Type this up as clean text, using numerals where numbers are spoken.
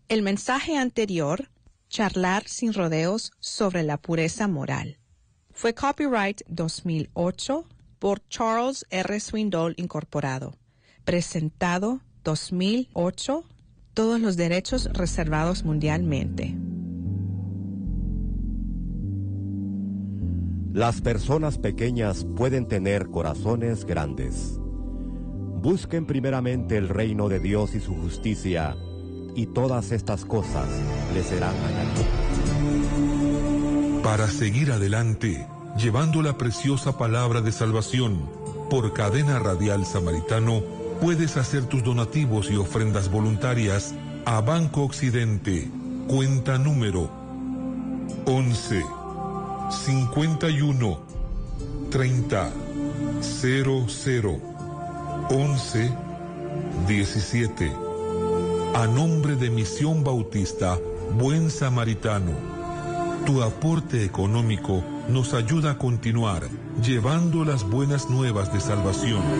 El mensaje anterior, charlar sin rodeos sobre la pureza moral, fue copyright 2008 por Charles R. Swindoll Incorporado. Presentado 2008, todos los derechos reservados mundialmente. Las personas pequeñas pueden tener corazones grandes. Busquen primeramente el reino de Dios y su justicia, y todas estas cosas les serán añadidas. Para seguir adelante, llevando la preciosa palabra de salvación, por Cadena Radial Samaritano, puedes hacer tus donativos y ofrendas voluntarias a Banco Occidente, cuenta número 11 51 30 00 11 17. A nombre de Misión Bautista Buen Samaritano, tu aporte económico nos ayuda a continuar llevando las buenas nuevas de salvación.